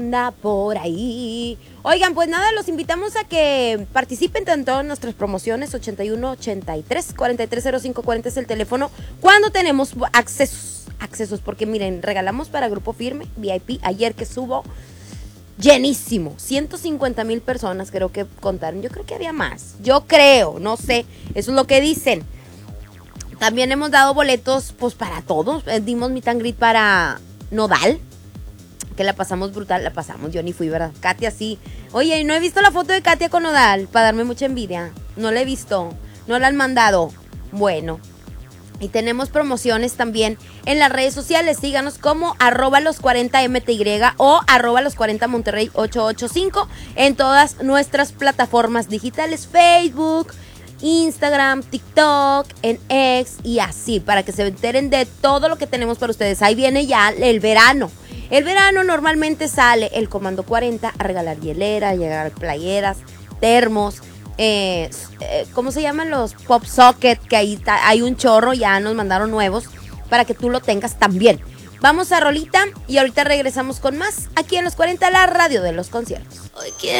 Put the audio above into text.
Anda por ahí. Oigan, pues nada, los invitamos a que participen en todas nuestras promociones. 81 83 43 05 40 es el teléfono. Cuando tenemos accesos, porque miren, regalamos para Grupo Firme, VIP, ayer que subo, llenísimo, 150,000 personas creo que contaron. Yo creo que había más, yo creo, no sé, eso es lo que dicen. También hemos dado boletos pues para todos. Dimos meet and greet para Nodal, que la pasamos brutal, la pasamos, yo ni fui, ¿verdad? Katia sí. Oye, no he visto la foto de Katia con Nodal, para darme mucha envidia. No la he visto, no la han mandado. Bueno, y tenemos promociones también en las redes sociales. Síganos como @los40mty o @los40monterrey 885 en todas nuestras plataformas digitales, Facebook, Instagram, TikTok, en X y así, para que se enteren de todo lo que tenemos para ustedes. Ahí viene ya el verano. El verano normalmente sale el Comando 40 a regalar hieleras, llegar playeras, termos, ¿cómo se llaman? Los pop socket, que ahí hay un chorro, ya nos mandaron nuevos, para que tú lo tengas también. Vamos a rolita y ahorita regresamos con más, aquí en Los 40, la radio de los conciertos. Hoy quiero